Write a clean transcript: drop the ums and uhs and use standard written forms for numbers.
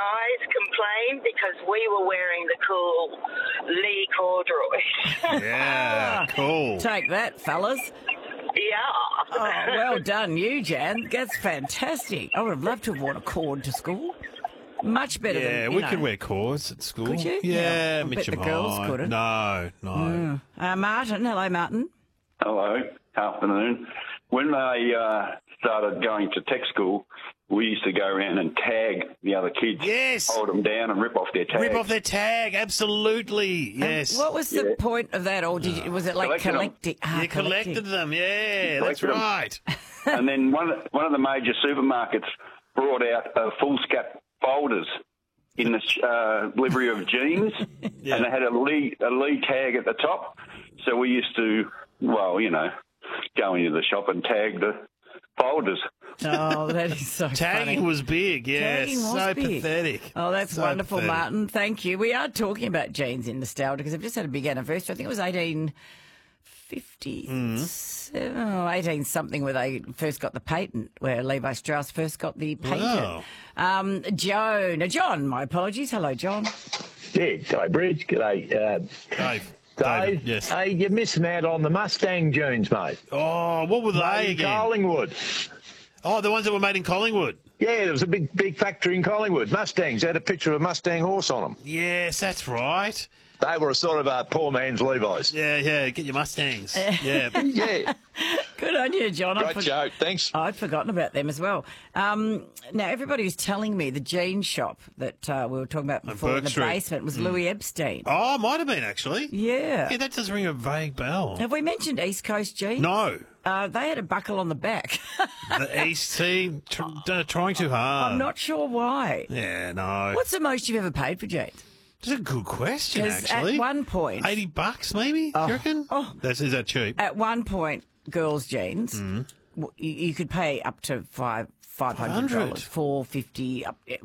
guys complained because we were wearing the cool Lee corduroys. Yeah, cool. Take that, fellas. Yeah. Oh, well done, you, Jan. That's fantastic. I would have loved to have worn a cord to school. Much better than, Yeah, we could wear cords at school. Could you? Yeah, I bet Mitch the and girls I. couldn't. No. Martin. Hello, Martin. Hello, afternoon. When they started going to tech school, we used to go around and tag the other kids. Yes. Hold them down and rip off their tags. Rip off their tag, absolutely. Yes. What was the point of that? Or was it like Collected collecting? You collected them, yeah, that's Collected them. right. And then one of the major supermarkets brought out foolscap folders in the livery of jeans, Yeah. and they had a Lee tag at the top. So we used to, go into the shop and tag the folders. Oh, that is so Tagging funny. was big, yeah. Tagging was So big. pathetic. Oh, that's So wonderful, pathetic. Martin. Thank you. We are talking about jeans in nostalgia because I've just had a big anniversary. I think it was 1857 or 18 something where they first got the patent, where Levi Strauss first got the patent. Wow. Joan. John, my apologies. Hello, John. Yeah, G'day, Bridge. G'day, Dave. Dave. Yes. Hey, you're missing out on the Mustang jeans, mate. Oh, what were they Made in again? Collingwood. Oh, the ones that were made in Collingwood. Yeah, there was a big factory in Collingwood. Mustangs. They had a picture of a Mustang horse on them. Yes, that's right. They were a sort of a poor man's Levi's. Yeah, get your Mustangs. Yeah. Yeah, Good on you, John. great joke. Thanks. I'd forgotten about them as well. Now, everybody was telling me the jean shop that we were talking about before Burke in the Street. basement was Louis Epstein. Oh, it might have been, actually. Yeah. Yeah, that does ring a vague bell. Have we mentioned East Coast jeans? No. They had a buckle on the back. The East team trying too hard. I'm not sure why. Yeah, no. What's the most you've ever paid for jeans? That's a good question, 'Cause actually. at one point, $80 maybe, do you reckon? Is that cheap? at one point, girls' jeans, Mm-hmm. you could pay up to $500, $450,